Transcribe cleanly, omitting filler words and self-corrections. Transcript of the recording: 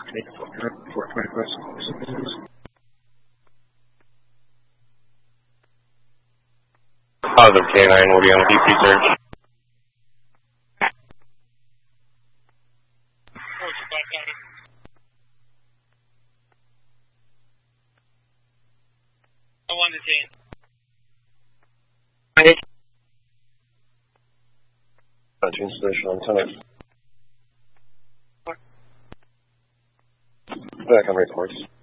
Positive K9 will be on the DP search. Change position on 10. Back on reports.